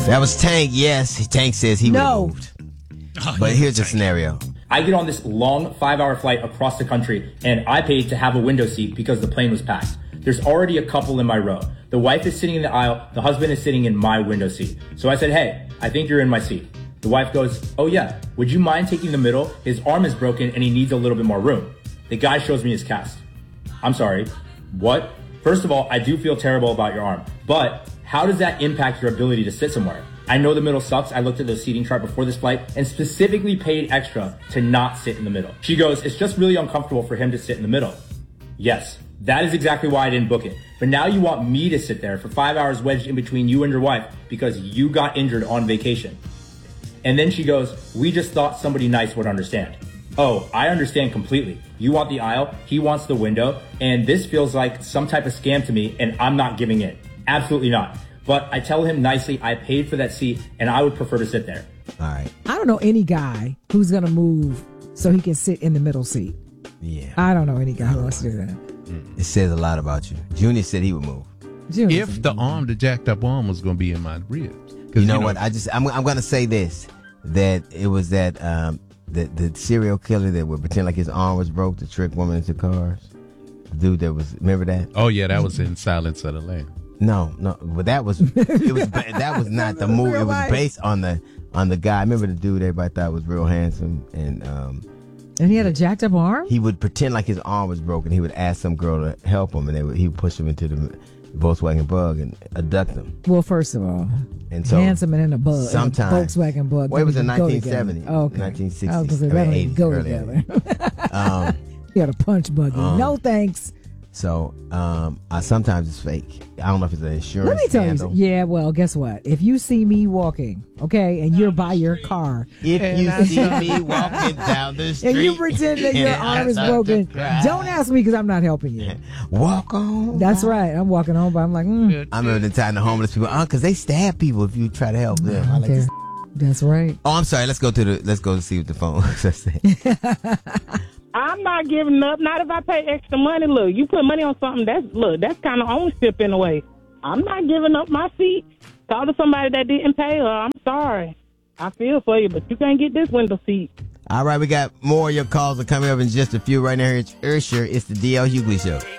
That was Tank. Yes, Tank says he would have moved. But here's the scenario. I get on this long 5-hour flight across the country, and I paid to have a window seat because the plane was packed. There's already a couple in my row. The wife is sitting in the aisle. The husband is sitting in my window seat. So I said, hey, I think you're in my seat. The wife goes, oh yeah, would you mind taking the middle? His arm is broken and he needs a little bit more room. The guy shows me his cast. I'm sorry, what? First of all, I do feel terrible about your arm, but how does that impact your ability to sit somewhere? I know the middle sucks. I looked at the seating chart before this flight and specifically paid extra to not sit in the middle. She goes, it's just really uncomfortable for him to sit in the middle. Yes, that is exactly why I didn't book it. But now you want me to sit there for 5 hours wedged in between you and your wife because you got injured on vacation. And then she goes, we just thought somebody nice would understand. Oh, I understand completely. You want the aisle, he wants the window, and this feels like some type of scam to me, and I'm not giving in. Absolutely not. But I tell him nicely, I paid for that seat, and I would prefer to sit there. All right. I don't know any guy who's going to move so he can sit in the middle seat. Yeah. I don't know any guy who wants to do that. It says a lot about you. Junior said he would move. If the jacked up arm was going to be in my ribs. You know what? I'm going to say this, that it was that the serial killer that would pretend like his arm was broke to trick women into cars. The dude that was, remember that? Oh yeah, that was in Silence of the Lambs. No, but that was that was not the movie. It was based on the guy. I remember the dude everybody thought was real handsome, and he had a jacked up arm. He would pretend like his arm was broken. He would ask some girl to help him, and he would push him into the Volkswagen Bug and abduct them. Well, first of all, and so handsome and in a bug, sometimes Volkswagen Bug. Well, it was in 1970. Oh, okay. 1960s. I was going to say that don't go together. He had a punch buggy. No thanks. So, sometimes it's fake. I don't know if it's an insurance Let me tell scandal. you. Yeah, well, guess what? If you see me walking, okay, and you're by your car. If you see me walking down the street. And you pretend that your arm is broken, don't ask me because I'm not helping you. Walk on. That's right. I'm walking home, but I'm like, I remember the time the homeless people, because they stab people if you try to help them. I like this. That's right. Oh, I'm sorry. Let's go to see what the phone says. I'm not giving up. Not if I pay extra money. Look, you put money on something. That's kind of ownership in a way. I'm not giving up my seat. Talk to somebody that didn't pay her. I'm sorry. I feel for you, but you can't get this window seat. All right, we got more of your calls are coming up in just a few right now here. It's Ursher. It's the DL Hughley Show.